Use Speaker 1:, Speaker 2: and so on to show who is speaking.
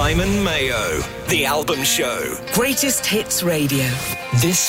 Speaker 1: Simon Mayo. The Album Show. Greatest Hits Radio. This